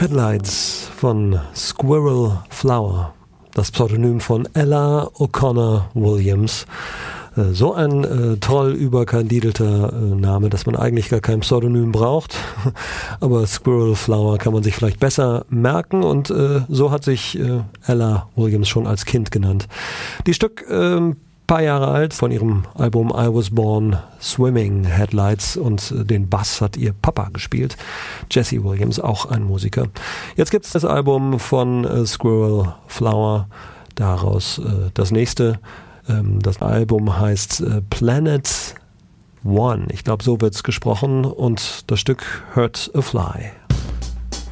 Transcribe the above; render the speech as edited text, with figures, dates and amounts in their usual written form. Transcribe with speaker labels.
Speaker 1: Headlights von Squirrel Flower, das Pseudonym von Ella O'Connor Williams. So ein toll überkandidelter Name, dass man eigentlich gar kein Pseudonym braucht. Aber Squirrel Flower kann man sich vielleicht besser merken und so hat sich Ella Williams schon als Kind genannt. Die Stück paar Jahre alt, von ihrem Album I Was Born Swimming, Headlights, und den Bass hat ihr Papa gespielt, Jesse Williams, auch ein Musiker. Jetzt gibt's das Album von Squirrel Flower, daraus das nächste. Das Album heißt Planet One, ich glaube so wird's gesprochen, und das Stück Hurt a Fly.